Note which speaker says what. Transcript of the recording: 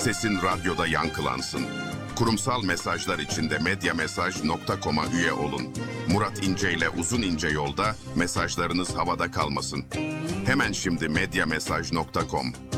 Speaker 1: Sesin radyoda yankılansın. Kurumsal mesajlar için de medyamesaj.com'a üye olun. Murat İnce ile Uzun İnce Yolda mesajlarınız havada kalmasın. Hemen şimdi medyamesaj.com.